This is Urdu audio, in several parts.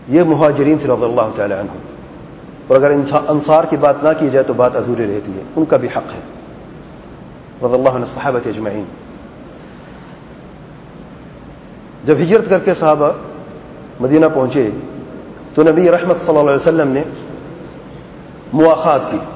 یہ مہاجرین سے رضی اللہ تعالی عنہ. اور اگر انصار کی بات نہ کی جائے تو بات ادھوری رہتی ہے. ان کا بھی حق ہے رضی اللہ عنہ الصحابہ اجمعین. جب ہجرت کر کے صحابہ مدینہ پہنچے تو نبی رحمت صلی اللہ علیہ وسلم نے مواخات کی.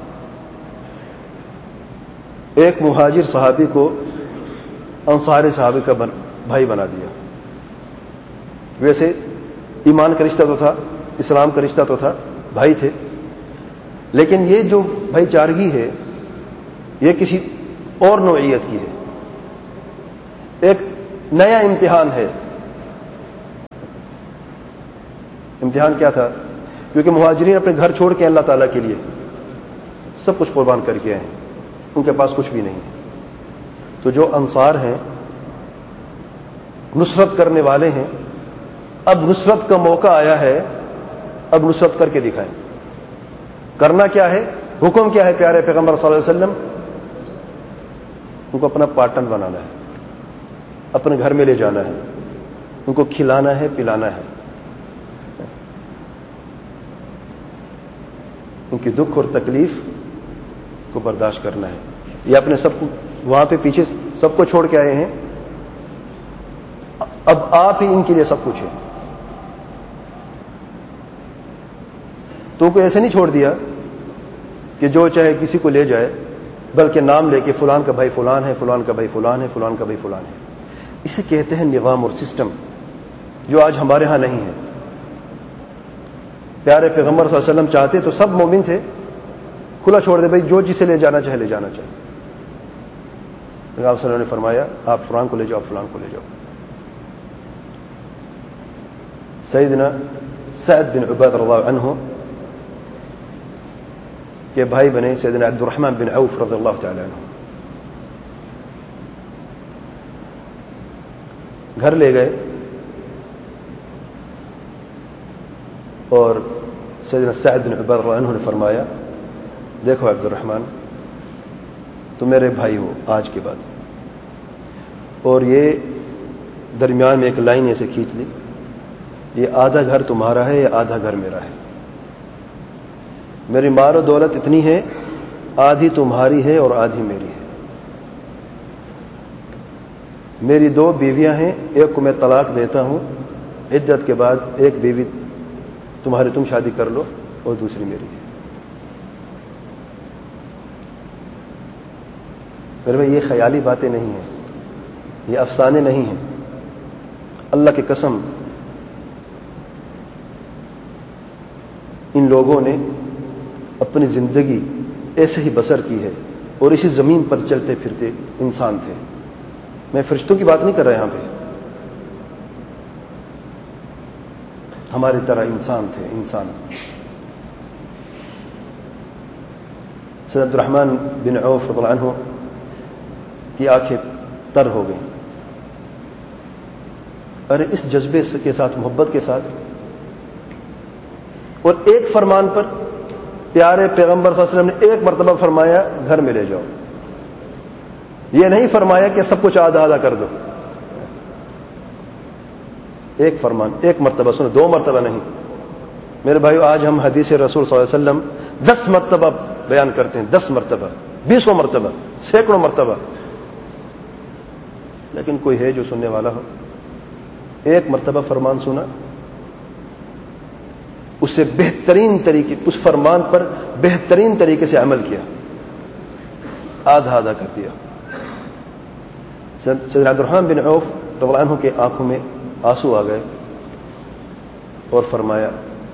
ایک مہاجر صحابی کو انصاری صحابی کا بھائی بنا دیا. ویسے ایمان کا رشتہ تو تھا, اسلام کا رشتہ تو تھا, بھائی تھے, لیکن یہ جو بھائی چارگی ہے یہ کسی اور نوعیت کی ہے. ایک نیا امتحان ہے. امتحان کیا تھا؟ کیونکہ مہاجرین اپنے گھر چھوڑ کے اللہ تعالیٰ کے لیے سب کچھ قربان کر کے آئے ہیں, ان کے پاس کچھ بھی نہیں. تو جو انصار ہیں, نصرت کرنے والے ہیں, اب نصرت کا موقع آیا ہے, اب نصرت کر کے دکھائیں. کرنا کیا ہے, حکم کیا ہے پیارے پیغمبر صلی اللہ علیہ وسلم؟ ان کو اپنا پارٹنر بنانا ہے, اپنے گھر میں لے جانا ہے, ان کو کھلانا ہے, پلانا ہے, ان کی دکھ اور تکلیف کو برداشت کرنا ہے. یہ اپنے سب کو وہاں پہ پیچھے سب کو چھوڑ کے آئے ہیں, اب آپ ہی ان کے لیے سب کچھ ہے. تو کوئی ایسے نہیں چھوڑ دیا کہ جو چاہے کسی کو لے جائے, بلکہ نام لے کے فلان کا بھائی فلان ہے, فلان کا بھائی فلان ہے, فلان کا بھائی فلان ہے. اسے کہتے ہیں نظام اور سسٹم, جو آج ہمارے ہاں نہیں ہے. پیارے پیغمبر صلی اللہ علیہ وسلم چاہتے تو سب مومن تھے, کھلا چھوڑ دے بھائی, جو جسے لے جانا چاہے لے جانا چاہے. آپ صلی اللہ علیہ وسلم نے فرمایا آپ فلان کو لے جاؤ, فلان کو لے جاؤ. سیدنا سعد بن عبادہ رضی اللہ عنہ کے بھائی بنے سیدنا عبد الرحمن بن عوف رضی اللہ تعالی عنہ. گھر لے گئے اور سیدنا سعد بن عبادہ رضی اللہ عنہ نے فرمایا دیکھو عبد الرحمن, تم میرے بھائی ہو آج کے بعد, اور یہ درمیان میں ایک لائن ایسے کھینچ لی, یہ آدھا گھر تمہارا ہے, یہ آدھا گھر میرا ہے. میری مال و دولت اتنی ہے, آدھی تمہاری ہے اور آدھی میری ہے. میری 2 بیویاں ہیں, ایک کو میں طلاق دیتا ہوں, عدت کے بعد ایک بیوی تمہاری تم شادی کر لو اور دوسری میری ہے. میرے بھائی یہ خیالی باتیں نہیں ہیں, یہ افسانے نہیں ہیں. اللہ کی قسم ان لوگوں نے اپنی زندگی ایسے ہی بسر کی ہے اور اسی زمین پر چلتے پھرتے انسان تھے. میں فرشتوں کی بات نہیں کر رہا یہاں پہ, ہماری طرح انسان تھے, انسان. سید عبد الرحمن بن عوف رضی اللہ عنہ کی آنکھیں تر ہو گئیں. ارے اس جذبے کے ساتھ, محبت کے ساتھ, اور ایک فرمان پر پیارے پیغمبر صلی اللہ علیہ وسلم نے ایک مرتبہ فرمایا گھر میں لے جاؤ. یہ نہیں فرمایا کہ سب کچھ آدھا آدھا کر دو. ایک فرمان, ایک مرتبہ سنو, 2 مرتبہ نہیں. میرے بھائیو آج ہم حدیث رسول صلی اللہ علیہ وسلم 10 مرتبہ بیان کرتے ہیں, 10 مرتبہ, 20 مرتبہ, سینکڑوں مرتبہ, لیکن کوئی ہے جو سننے والا ہو. ایک مرتبہ فرمان سنا, اس سے بہترین طریقے, اس فرمان پر بہترین طریقے سے عمل کیا, آدھا آدھا کر دیا. سیدنا عبد الرحمن بن عوف رضی اللہ عنہ کے آنکھوں میں آنسو آ گئے اور فرمایا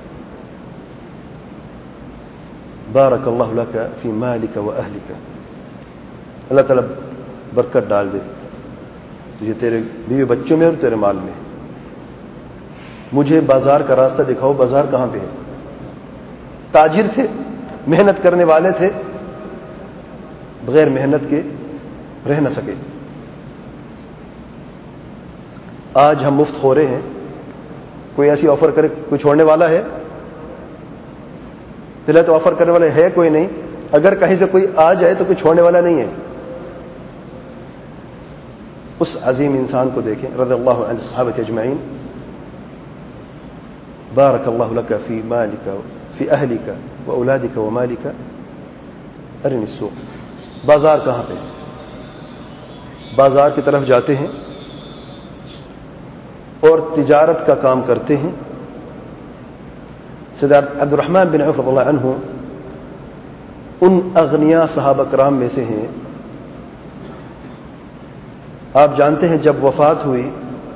بارک اللہ لک فی مالک و اہلک, اللہ تعالیٰ برکت ڈال دے تجھے تیرے بیوی بچوں میں اور تیرے مال میں. مجھے بازار کا راستہ دکھاؤ, بازار کہاں پہ ہے. تاجر تھے, محنت کرنے والے تھے, بغیر محنت کے رہ نہ سکے. آج ہم مفت ہو رہے ہیں, کوئی ایسی آفر کرے, کوئی چھوڑنے والا ہے؟ پہلے تو آفر کرنے والے ہے کوئی نہیں, اگر کہیں سے کوئی آ جائے تو کوئی چھوڑنے والا نہیں ہے. اس عظیم انسان کو دیکھیں رضی اللہ عنہ صحابہ اجمعین, بارک اللہ لک فی مالک فی اہلک و اولادک و مالک ارنی السوق. بازار کہاں پہ؟ بازار کی طرف جاتے ہیں اور تجارت کا کام کرتے ہیں. سید عبد الرحمن بن عوف رضی اللہ عنہ ان اغنیا صحابہ کرام میں سے ہیں. آپ جانتے ہیں جب وفات ہوئی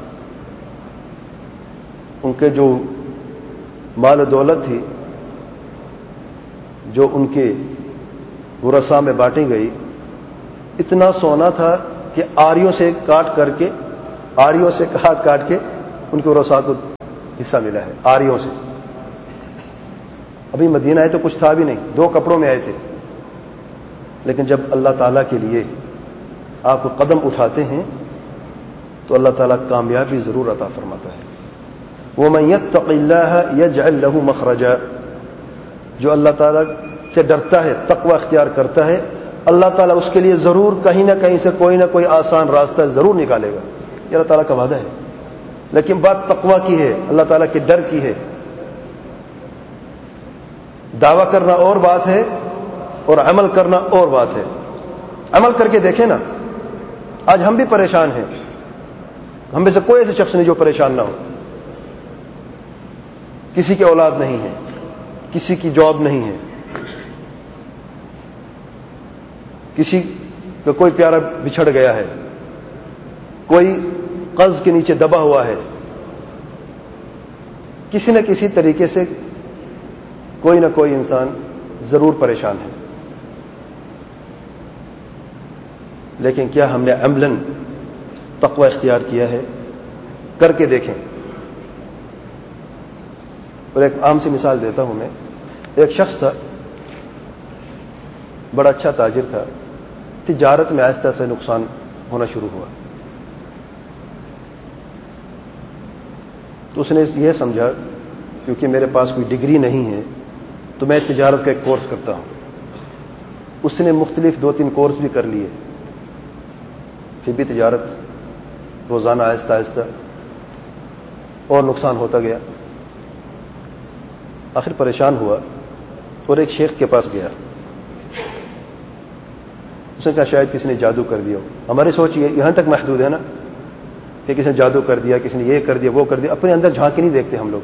ان کے جو مال و دولت تھی جو ان کے ورثاء میں بانٹی گئی اتنا سونا تھا کہ آریوں سے کاٹ کے ان کے ورثاء کو حصہ ملا ہے. آریوں سے. ابھی مدینہ آئے تو کچھ تھا بھی نہیں, 2 کپڑوں میں آئے تھے, لیکن جب اللہ تعالیٰ کے لیے آپ کو قدم اٹھاتے ہیں تو اللہ تعالیٰ کامیابی ضرور عطا فرماتا ہے. وَمَن يَتَّقِ اللَّهَ يَجْعَل لَّهُ مَخْرَجًا, جو اللہ تعالیٰ سے ڈرتا ہے, تقوی اختیار کرتا ہے, اللہ تعالیٰ اس کے لیے ضرور کہیں نہ کہیں سے کوئی نہ کوئی آسان راستہ ضرور نکالے گا. یہ اللہ تعالیٰ کا وعدہ ہے. لیکن بات تقوی کی ہے, اللہ تعالیٰ کے ڈر کی ہے. دعویٰ کرنا اور بات ہے اور عمل کرنا اور بات ہے. عمل کر کے دیکھیں نا, آج ہم بھی پریشان ہیں, ہم میں سے کوئی ایسے شخص نہیں جو پریشان نہ ہو. کسی کی اولاد نہیں ہے, کسی کی جاب نہیں ہے, کسی کا کوئی پیارا بچھڑ گیا ہے, کوئی قرض کے نیچے دبا ہوا ہے, کسی نہ کسی طریقے سے کوئی نہ کوئی انسان ضرور پریشان ہے. لیکن کیا ہم نے عملاً تقوی اختیار کیا ہے؟ کر کے دیکھیں. اور ایک عام سی مثال دیتا ہوں میں. ایک شخص تھا, بڑا اچھا تاجر تھا, تجارت میں آہستہ سے نقصان ہونا شروع ہوا. تو اس نے یہ سمجھا کیونکہ میرے پاس کوئی ڈگری نہیں ہے تو میں تجارت کا ایک کورس کرتا ہوں. اس نے مختلف 2-3 کورس بھی کر لیے, پھر بھی تجارت روزانہ آہستہ آہستہ اور نقصان ہوتا گیا. آخر پریشان ہوا اور ایک شیخ کے پاس گیا. اس نے کہا شاید کسی نے جادو کر دیا ہو. ہماری سوچ یہاں تک محدود ہے نا کہ کسی نے جادو کر دیا, کسی نے یہ کر دیا, وہ کر دیا. اپنے اندر جھانک نہیں دیکھتے ہم لوگ,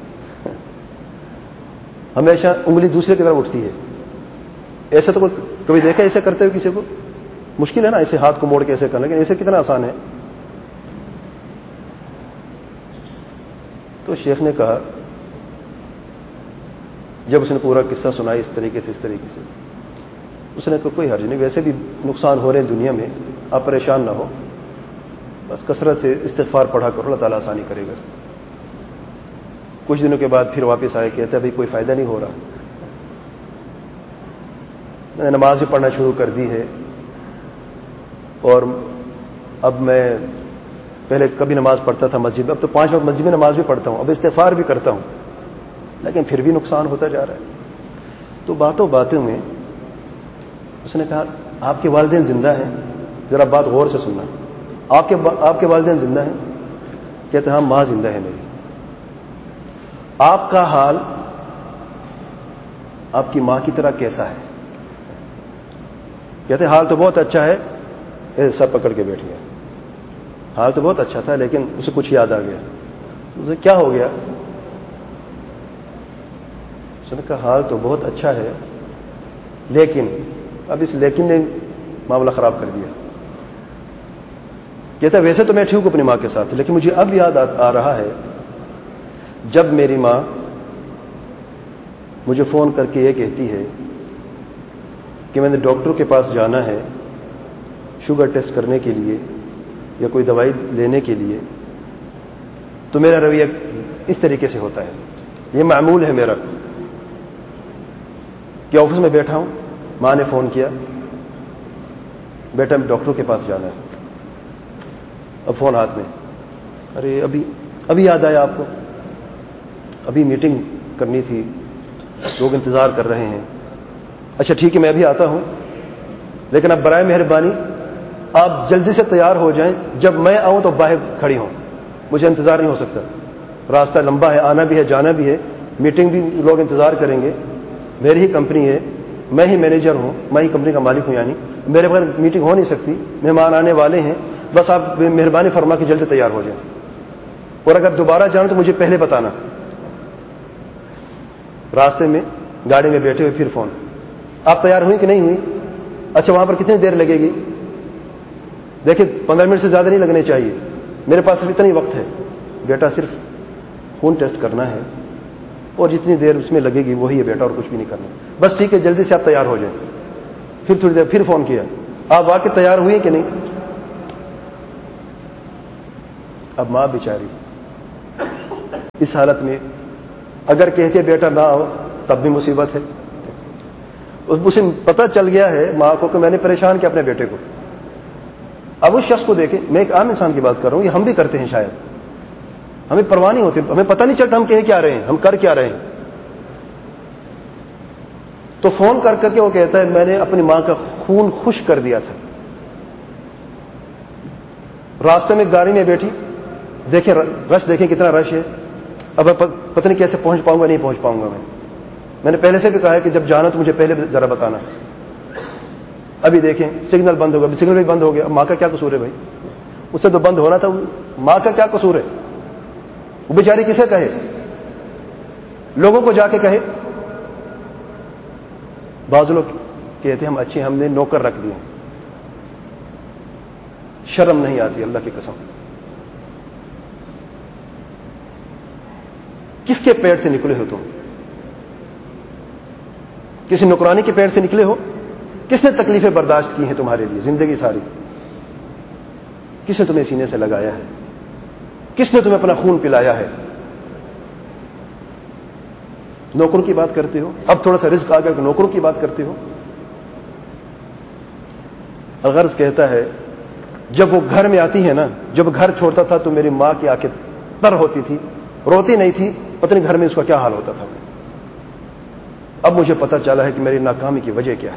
ہمیشہ انگلی دوسرے کی طرف اٹھتی ہے. ایسا تو کبھی دیکھا ایسے کرتے ہوئے کسی کو؟ مشکل ہے نا ایسے ہاتھ کو موڑ کے ایسے کرنا, لیکن ایسے کتنا آسان ہے. تو شیخ نے کہا, جب اس نے پورا قصہ سنایا اس طریقے سے اس نے کہا کوئی حرج نہیں, ویسے بھی نقصان ہو رہے ہیں دنیا میں, آپ پریشان نہ ہو, بس کثرت سے استغفار پڑھا کرو, اللہ تعالیٰ آسانی کرے گا. کچھ دنوں کے بعد پھر واپس آئے, کہتے ابھی کوئی فائدہ نہیں ہو رہا. میں نے نماز بھی پڑھنا شروع کر دی ہے, اور اب میں پہلے کبھی نماز پڑھتا تھا مسجد میں, اب تو 5 وقت مسجد میں نماز بھی پڑھتا ہوں, اب استغفار بھی کرتا ہوں, لیکن پھر بھی نقصان ہوتا جا رہا ہے. تو باتوں میں اس نے کہا آپ کے والدین زندہ ہیں؟ ذرا بات غور سے سننا. آپ کے والدین زندہ ہیں؟ کہتے ہاں ماں زندہ ہے میری. آپ کا حال آپ کی ماں کی طرح کیسا ہے؟ کہتے حال تو بہت اچھا ہے. سر پکڑ کے بیٹھ گیا. حال تو بہت اچھا تھا لیکن اسے کچھ یاد آ گیا. اسے کیا ہو گیا؟ اس نے کہا حال تو بہت اچھا ہے لیکن, اب اس لیکن نے معاملہ خراب کر دیا. کہتا ویسے تو میں ٹھیک ہوں اپنی ماں کے ساتھ, لیکن مجھے اب یاد آ رہا ہے جب میری ماں مجھے فون کر کے یہ کہتی ہے کہ میں نے ڈاکٹر کے پاس جانا ہے شوگر ٹیسٹ کرنے کے لیے یا کوئی دوائی لینے کے لیے, تو میرا رویہ اس طریقے سے ہوتا ہے. یہ معمول ہے میرا کہ آفس میں بیٹھا ہوں, ماں نے فون کیا بیٹا ڈاکٹر کے پاس جانا ہے, اب فون ہاتھ میں, ارے ابھی یاد آیا آپ کو, ابھی میٹنگ کرنی تھی, لوگ انتظار کر رہے ہیں. اچھا ٹھیک ہے میں ابھی آتا ہوں, لیکن اب برائے مہربانی آپ جلدی سے تیار ہو جائیں, جب میں آؤں تو باہر کھڑی ہوں, مجھے انتظار نہیں ہو سکتا. راستہ لمبا ہے، آنا بھی ہے جانا بھی ہے، میٹنگ بھی لوگ انتظار کریں گے، میری ہی کمپنی ہے، میں ہی مینیجر ہوں، میں ہی کمپنی کا مالک ہوں، یعنی میرے بغیر میٹنگ ہو نہیں سکتی، مہمان آنے والے ہیں، بس آپ مہربانی فرما کے جلد تیار ہو جائیں، اور اگر دوبارہ جانا تو مجھے پہلے بتانا۔ راستے میں گاڑی میں بیٹھے ہوئے پھر فون، آپ تیار ہوئی کہ نہیں ہوئی؟ اچھا وہاں پر کتنی دیر لگے گی؟ دیکھیں 15 منٹ سے زیادہ نہیں لگنے چاہیے، میرے پاس صرف اتنا ہی وقت ہے، بیٹا صرف خون ٹیسٹ کرنا ہے اور جتنی دیر اس میں لگے گی وہی ہے بیٹا، اور کچھ بھی نہیں کرنا، بس ٹھیک ہے جلدی سے آپ تیار ہو جائیں۔ پھر تھوڑی دیر پھر فون کیا، آپ واقعی تیار ہوئی کہ نہیں؟ اب ماں بیچاری اس حالت میں اگر کہتے بیٹا نہ آؤ تب بھی مصیبت ہے، اسے پتہ چل گیا ہے ماں کو کہ میں نے پریشان کیا اپنے بیٹے کو۔ اب اس شخص کو دیکھیں، میں ایک عام انسان کی بات کر رہا ہوں، یہ ہم بھی کرتے ہیں، شاید ہمیں پرواہ نہیں ہوتی، ہمیں پتہ نہیں چلتا ہم کہہ کیا رہے ہیں، ہم کر کیا رہے ہیں۔ تو فون کر کر کے وہ کہتا ہے میں نے اپنی ماں کا خون خشک کر دیا تھا۔ راستے میں گاڑی میں بیٹھی، دیکھیں رش، دیکھیں کتنا رش ہے، اب پتہ نہیں کیسے پہنچ پاؤں گا، نہیں پہنچ پاؤں گا میں نے پہلے سے بھی کہا ہے کہ جب جانا تو مجھے پہلے ذرا بتانا۔ ابھی دیکھیں سگنل بند ہوگا، سگنل بھی بند ہو گیا، ماں کا کیا قصور ہے بھائی؟ اسے تو بند ہونا تھا، ماں کا کیا قصور ہے؟ وہ بیچاری کسے کہے؟ لوگوں کو جا کے کہے؟ بعض لوگ کہتے ہم اچھے، ہم نے نوکر رکھ دیے، شرم نہیں آتی اللہ کی قسم۔ کس کے پیٹ سے نکلے ہو تم؟ کسی نوکرانی کے پیٹ سے نکلے ہو؟ کس نے تکلیفیں برداشت کی ہیں تمہارے لیے زندگی ساری؟ کس نے تمہیں سینے سے لگایا ہے؟ کس نے تمہیں اپنا خون پلایا ہے؟ نوکروں کی بات کرتے ہو، اب تھوڑا سا رزق آ گیا کہ نوکروں کی بات کرتے ہو۔ الغرض کہتا ہے جب وہ گھر میں آتی ہے نا، جب گھر چھوڑتا تھا تو میری ماں کی آنکھیں تر ہوتی تھی، روتی نہیں تھی، پتہ نہیں گھر میں اس کا کیا حال ہوتا تھا۔ اب مجھے پتہ چلا ہے کہ میری ناکامی کی وجہ کیا ہے۔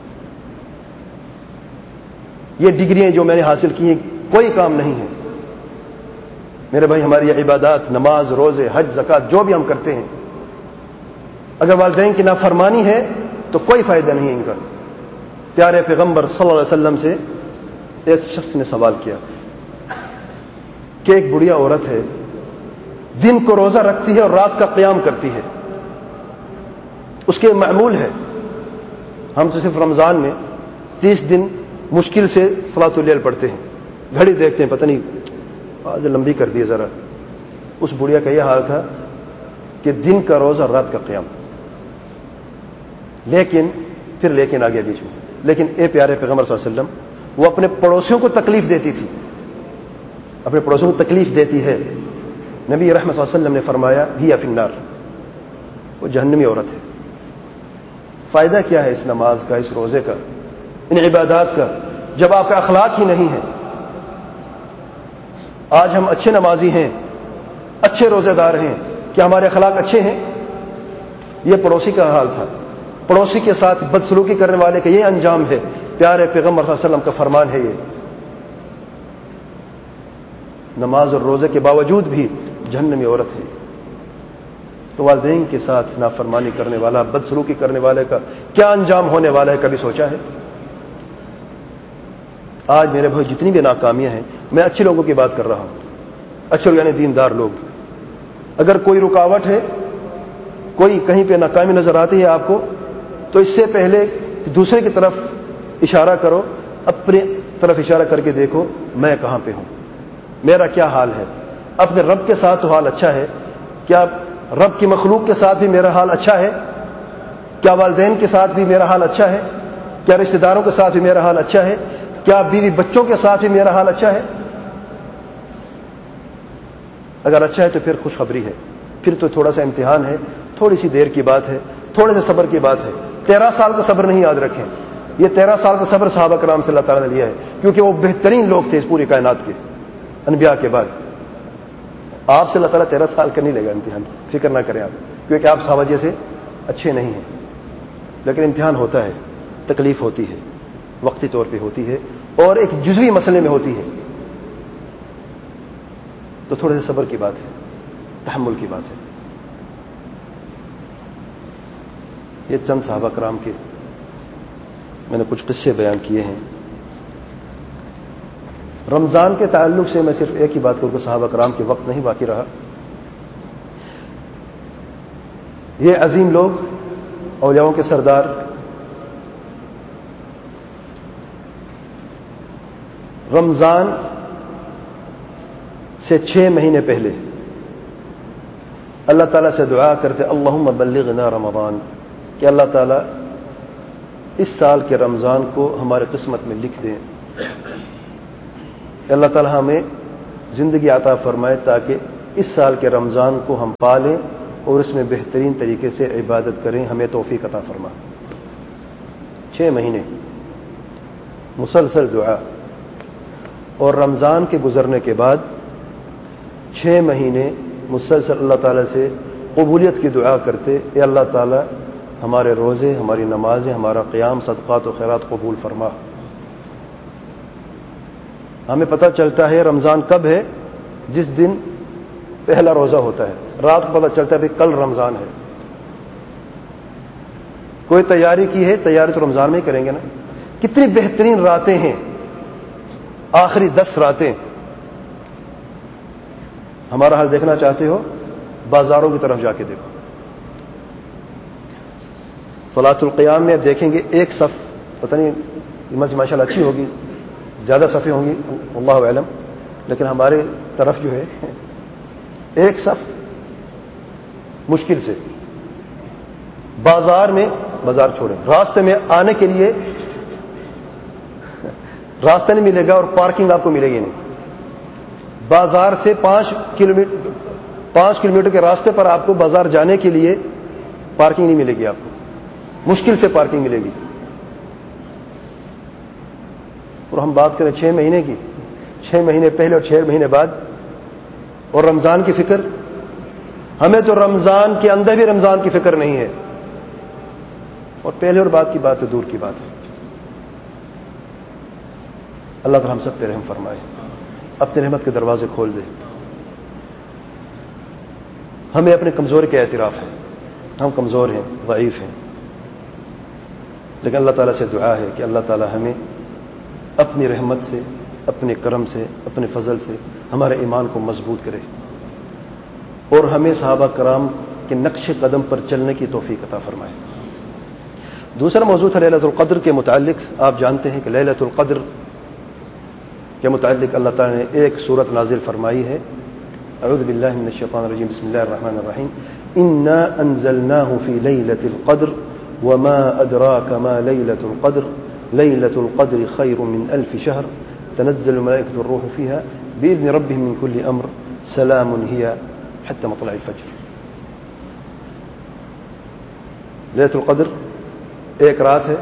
یہ ڈگریاں جو میں نے حاصل کی ہیں کوئی کام نہیں ہے میرے بھائی۔ ہماری یہ عبادات، نماز، روزے، حج، زکات جو بھی ہم کرتے ہیں، اگر والدین کی نافرمانی ہے تو کوئی فائدہ نہیں ہے ان کا۔ پیارے پیغمبر صلی اللہ علیہ وسلم سے ایک شخص نے سوال کیا کہ ایک بڑھیا عورت ہے، دن کو روزہ رکھتی ہے اور رات کا قیام کرتی ہے، اس کے معمول ہے، ہم تو صرف رمضان میں 30 دن مشکل سے صلاۃ اللیل پڑھتے ہیں، گھڑی دیکھتے ہیں، پتہ نہیں آج لمبی کر دی ذرا۔ اس بڑھیا کا یہ حال تھا کہ دن کا روزہ رات کا قیام، لیکن آ گیا بیچ میں، لیکن اے پیارے پیغمبر صلی اللہ علیہ وسلم، وہ اپنے پڑوسیوں کو تکلیف دیتی تھی، اپنے پڑوسیوں کو تکلیف دیتی ہے۔ نبی رحمت صلی اللہ علیہ وسلم نے فرمایا ہی فی النار، وہ جہنمی عورت ہے۔ فائدہ کیا ہے اس نماز کا، اس روزے کا، ان عبادات کا، جب آپ کا اخلاق ہی نہیں ہے؟ آج ہم اچھے نمازی ہیں، اچھے روزے دار ہیں، کیا ہمارے اخلاق اچھے ہیں؟ یہ پڑوسی کا حال تھا، پڑوسی کے ساتھ بدسلوکی کرنے والے کا یہ انجام ہے۔ پیارے پیغمبر صلی اللہ علیہ وسلم کا فرمان ہے یہ، نماز اور روزے کے باوجود بھی جہنمی عورت ہے۔ تو والدین کے ساتھ نافرمانی کرنے والا، بدسلوکی کرنے والے کا کیا انجام ہونے والا ہے، کبھی سوچا ہے؟ آج میرے بھائی جتنی بھی ناکامیاں ہیں، میں اچھے لوگوں کی بات کر رہا ہوں، اچھے لوگ یعنی دیندار لوگ۔ اگر کوئی رکاوٹ ہے، کوئی کہیں پہ ناکامی نظر آتی ہے آپ کو، تو اس سے پہلے دوسرے کی طرف اشارہ کرو، اپنے طرف اشارہ کر کے دیکھو میں کہاں پہ ہوں، میرا کیا حال ہے۔ اپنے رب کے ساتھ تو حال اچھا ہے، کیا رب کی مخلوق کے ساتھ بھی میرا حال اچھا ہے؟ کیا والدین کے ساتھ بھی میرا حال اچھا ہے؟ کیا رشتہ داروں کے ساتھ بھی میرا حال اچھا ہے؟ کیا بیوی بچوں کے ساتھ بھی میرا حال اچھا ہے؟ اگر اچھا ہے تو پھر خوشخبری ہے، پھر تو تھوڑا سا امتحان ہے، تھوڑی سی دیر کی بات ہے، تھوڑے سے صبر کی بات ہے۔ 13 سال کا صبر نہیں یاد رکھیں، یہ 13 سال کا صبر صحابہ کرام سے اللہ تعالیٰ نے لیا ہے، کیونکہ وہ بہترین لوگ تھے اس پوری کائنات کے، انبیاء کے بعد۔ آپ سے اللہ تعالیٰ 13 سال کا نہیں لے گا امتحان، فکر نہ کریں آپ، کیونکہ آپ صحابہ جیسے اچھے نہیں ہیں، لیکن امتحان ہوتا ہے، تکلیف ہوتی ہے، وقتی طور پہ ہوتی ہے، اور ایک جزوی مسئلے میں ہوتی ہے، تو تھوڑے سے صبر کی بات ہے۔ تحمل کی بات ہے. یہ چند صحابہ کرام کے میں نے کچھ قصے بیان کیے ہیں. رمضان کے تعلق سے میں صرف ایک ہی بات کروں کہ صحابہ کرام کے وقت نہیں باقی رہا. یہ عظیم لوگ اولیاؤں کے سردار رمضان سے 6 مہینے پہلے اللہ تعالیٰ سے دعا کرتے اللہم بلغنا رمضان کہ اللہ تعالیٰ اس سال کے رمضان کو ہمارے قسمت میں لکھ دیں. اللہ تعالیٰ ہمیں زندگی عطا فرمائے تاکہ اس سال کے رمضان کو ہم پالیں اور اس میں بہترین طریقے سے عبادت کریں. ہمیں توفیق عطا فرما. 6 مہینے مسلسل دعا اور رمضان کے گزرنے کے بعد 6 مہینے مسلسل اللہ تعالیٰ سے قبولیت کی دعا کرتے اے اللہ تعالیٰ ہمارے روزے ہماری نمازیں ہمارا قیام صدقات و خیرات قبول فرما. ہمیں پتہ چلتا ہے رمضان کب ہے جس دن پہلا روزہ ہوتا ہے. رات کو پتہ چلتا ہے کہ کل رمضان ہے. کوئی تیاری کی ہے تیاری تو رمضان میں ہی کریں گے نا. کتنی بہترین راتیں ہیں آخری 10 راتیں. ہمارا حال دیکھنا چاہتے ہو بازاروں کی طرف جا کے دیکھو. صلاۃ القیام میں دیکھیں گے ایک صف پتہ نہیں مسجد ماشاء اللہ اچھی ہوگی زیادہ صفیں ہوں گی اللہ اعلم لیکن ہمارے طرف جو ہے ایک صف مشکل سے. بازار میں بازار چھوڑیں راستے میں آنے کے لیے راستہ نہیں ملے گا اور پارکنگ آپ کو ملے گی نہیں. بازار سے 5 کلومیٹر کے راستے پر آپ کو بازار جانے کے لیے پارکنگ نہیں ملے گی. آپ کو مشکل سے پارکنگ ملے گی. اور ہم بات کریں 6 مہینے کی. 6 مہینے پہلے اور 6 مہینے بعد اور رمضان کی فکر. ہمیں تو رمضان کے اندر بھی رمضان کی فکر نہیں ہے اور پہلے اور بعد کی بات تو دور کی بات ہے. اللہ تعالی ہم سب پہ رحم فرمائے اپنی رحمت کے دروازے کھول دے. ہمیں اپنے کمزوری کا اعتراف ہے. ہم کمزور ہیں ضعیف ہیں لیکن اللہ تعالیٰ سے دعا ہے کہ اللہ تعالیٰ ہمیں اپنی رحمت سے اپنے کرم سے اپنے فضل سے ہمارے ایمان کو مضبوط کرے اور ہمیں صحابہ کرام کے نقش قدم پر چلنے کی توفیق عطا فرمائے. دوسرا موضوع تھا لیلۃ القدر کے متعلق. آپ جانتے ہیں کہ لیلۃ القدر کے متعلق اللہ تعالیٰ نے ایک سورت نازل فرمائی ہے. اعوذ باللہ من الشیطان الرجیم بسم اللہ الرحمن الرحیم انا انزلناه فی لیلۃ القدر وما ادراک ما لیلۃ القدر لیلۃ القدر خیر من 1000 شهر تنزل الملائکۃ والروح فیها باذن ربهم من كل امر سلام هي حتى مطلع الفجر. لیلۃ القدر ایک رات ہے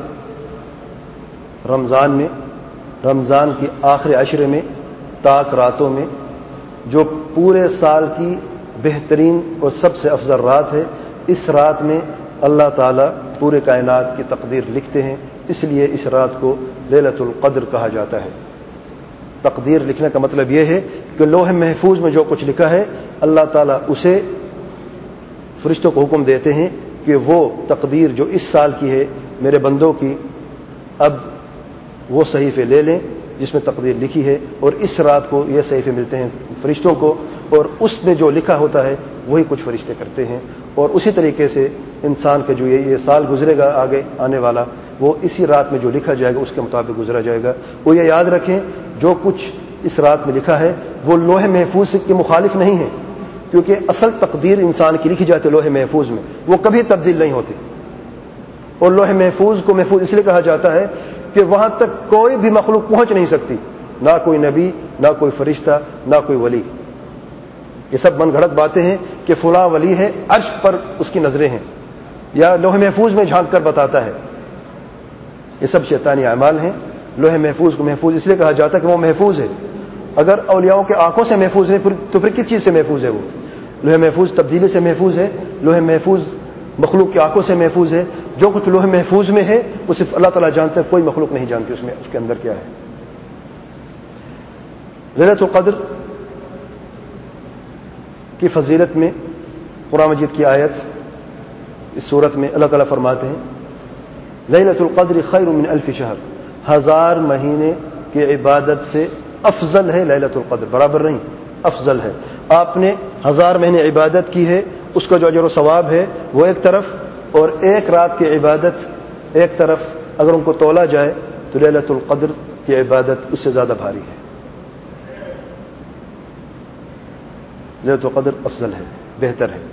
رمضان میں رمضان کی آخری عشرے میں تاک راتوں میں جو پورے سال کی بہترین اور سب سے افضل رات ہے. اس رات میں اللہ تعالیٰ پورے کائنات کی تقدیر لکھتے ہیں اس لیے اس رات کو لیلۃ القدر کہا جاتا ہے. تقدیر لکھنے کا مطلب یہ ہے کہ لوح محفوظ میں جو کچھ لکھا ہے اللہ تعالیٰ اسے فرشتوں کو حکم دیتے ہیں کہ وہ تقدیر جو اس سال کی ہے میرے بندوں کی اب وہ صحیفے لے لیں جس میں تقدیر لکھی ہے اور اس رات کو یہ صحیفے ملتے ہیں فرشتوں کو اور اس میں جو لکھا ہوتا ہے وہی کچھ فرشتے کرتے ہیں. اور اسی طریقے سے انسان کا جو یہ سال گزرے گا آگے آنے والا وہ اسی رات میں جو لکھا جائے گا اس کے مطابق گزرا جائے گا. وہ یہ یاد رکھیں جو کچھ اس رات میں لکھا ہے وہ لوح محفوظ کے مخالف نہیں ہے کیونکہ اصل تقدیر انسان کی لکھی جاتی ہے لوح محفوظ میں وہ کبھی تبدیل نہیں ہوتی. اور لوح محفوظ کو محفوظ اس لیے کہا جاتا ہے کہ وہاں تک کوئی بھی مخلوق پہنچ نہیں سکتی نہ کوئی نبی نہ کوئی فرشتہ نہ کوئی ولی. یہ سب من گھڑت باتیں ہیں کہ فلاں ولی ہے عرش پر اس کی نظریں ہیں یا لوح محفوظ میں جھانک کر بتاتا ہے. یہ سب شیطانی اعمال ہیں. لوح محفوظ کو محفوظ اس لیے کہا جاتا ہے کہ وہ محفوظ ہے. اگر اولیاؤں کے آنکھوں سے محفوظ نہیں تو پھر کس چیز سے محفوظ ہے؟ وہ لوح محفوظ تبدیلی سے محفوظ ہے. لوح محفوظ مخلوق کی آنکھوں سے محفوظ ہے. جو کچھ لوح محفوظ میں ہے وہ صرف اللہ تعالیٰ جانتا ہے کوئی مخلوق نہیں جانتی اس میں اس کے اندر کیا ہے. لیلۃ القدر کی فضیلت میں قرآن مجید کی آیت اس صورت میں اللہ تعالیٰ فرماتے ہیں لیلۃ القدر خیر من الف شہر، 1000 مہینے کی عبادت سے افضل ہے لیلۃ القدر، برابر نہیں افضل ہے۔ آپ نے 1000 مہینے عبادت کی ہے، اس کا جو اجر و ثواب ہے وہ ایک طرف، اور ایک رات کی عبادت ایک طرف، اگر ان کو تولا جائے تو لیلۃ القدر کی عبادت اس سے زیادہ بھاری ہے۔ لیلۃ القدر افضل ہے، بہتر ہے۔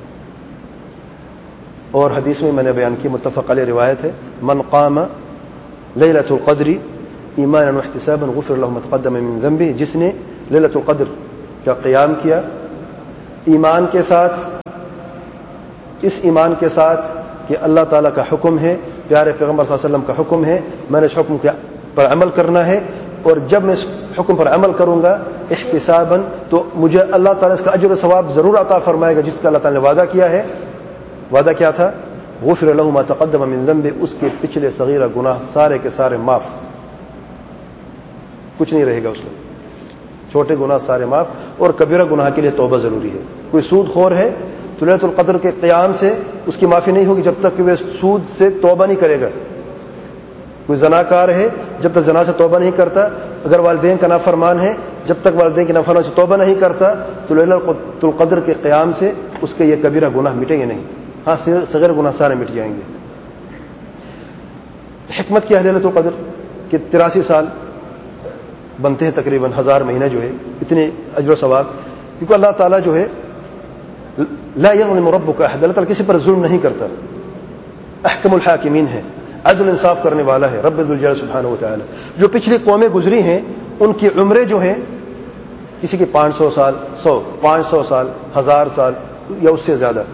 اور حدیث میں نے بیان کی، متفق علیہ روایت ہے، من قام لیلۃ القدر ایمانا واحتسابا غفر له ما تقدم من ذنبه، جس نے لیلۃ القدر کا قیام کیا ایمان کے ساتھ، اس ایمان کے ساتھ کہ اللہ تعالیٰ کا حکم ہے، پیارے پیغمبر صلی اللہ علیہ وسلم کا حکم ہے، میں نے اس حکم پر عمل کرنا ہے، اور جب میں اس حکم پر عمل کروں گا احتسابا تو مجھے اللہ تعالیٰ اس کا اجر و ثواب ضرور عطا فرمائے گا جس کا اللہ تعالیٰ نے وعدہ کیا ہے۔ وعدہ کیا تھا؟ غفر له ما تقدم من ذنبه، اس کے پچھلے صغیرہ گناہ سارے کے سارے معاف، کچھ نہیں رہے گا اس میں، چھوٹے گناہ سارے معاف، اور کبیرہ گناہ کے لیے توبہ ضروری ہے۔ کوئی سود خور ہے تو لیلۃ القدر کے قیام سے اس کی معافی نہیں ہوگی جب تک کہ وہ سود سے توبہ نہیں کرے گا۔ کوئی زناکار ہے، جب تک زنا سے توبہ نہیں کرتا، اگر والدین کا نافرمان ہے، جب تک والدین کی نافرمانی سے توبہ نہیں کرتا تو لیلۃ القدر کے قیام سے اس کے یہ کبیرہ گناہ مٹیں گے نہیں، ہاں صغیر گناہ سارے مٹ جائیں گے۔ حکمت کیا ہے لیلۃ القدر کہ 83 سال بنتے ہیں تقریباً، 1000 مہینہ جو ہے اتنے اجر و ثواب، کیونکہ اللہ تعالیٰ جو ہے لا یظلم ربک احد، اللہ تعالیٰ کسی پر ظلم نہیں کرتا، احکم الحاکمین ہے، عدل انصاف کرنے والا ہے رب ذوالجلال سبحانہ و تعالی۔ جو پچھلی قومیں گزری ہیں ان کی عمریں جو ہیں، کسی کی 500 سال، 500 سال، 1000 سال یا اس سے زیادہ،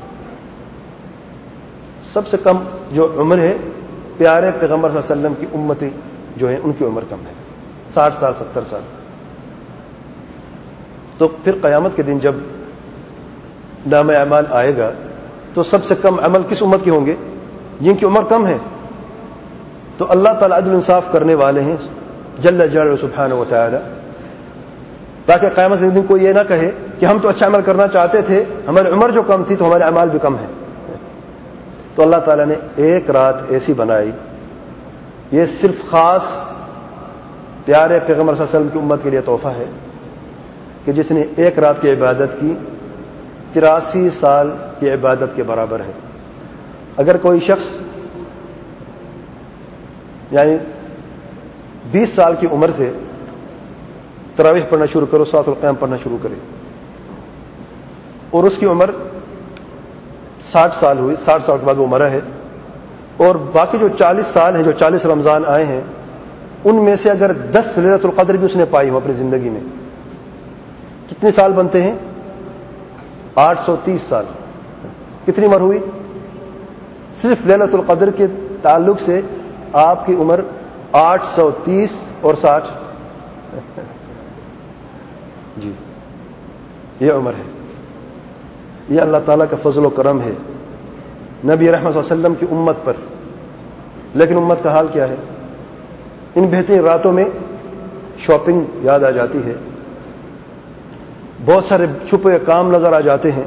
سب سے کم جو عمر ہے پیارے پیغمبر صلی اللہ علیہ وسلم کی امتی جو ہے ان کی عمر کم ہے، 60 سال 70 سال۔ تو پھر قیامت کے دن جب نام اعمال آئے گا تو سب سے کم عمل کس امت کے ہوں گے؟ جن کی عمر کم ہے۔ تو اللہ تعالیٰ عدل انصاف کرنے والے ہیں جل جلالہ سبحانہ و تعالی، تاکہ قیامت کے دن کوئی یہ نہ کہے کہ ہم تو اچھا عمل کرنا چاہتے تھے، ہماری عمر جو کم تھی تو ہمارے اعمال بھی کم ہیں۔ تو اللہ تعالیٰ نے ایک رات ایسی بنائی، یہ صرف خاص پیارے پیغمبر صلی اللہ علیہ وسلم کی امت کے لیے تحفہ ہے کہ جس نے ایک رات کی عبادت کی 83 سال کی عبادت کے برابر ہے۔ اگر کوئی شخص یعنی 20 سال کی عمر سے تراویح پڑھنا شروع کرو، صلاۃ القیام پڑھنا شروع کرے، اور اس کی عمر 60 سال ہوئی، 60 سال کے بعد وہ مرا ہے، اور باقی جو 40 سال ہیں، جو 40 رمضان آئے ہیں، ان میں سے اگر 10 لیلۃ القدر بھی اس نے پائی ہو اپنی زندگی میں، کتنے سال بنتے ہیں؟ 830 سال۔ کتنی عمر ہوئی؟ صرف لیلۃ القدر کے تعلق سے آپ کی عمر 830 اور 60 جی، یہ عمر ہے۔ یہ اللہ تعالیٰ کا فضل و کرم ہے نبی رحمت صلی اللہ علیہ وسلم کی امت پر۔ لیکن امت کا حال کیا ہے؟ ان بہترین راتوں میں شاپنگ یاد آ جاتی ہے، بہت سارے چھپے کام نظر آ جاتے ہیں،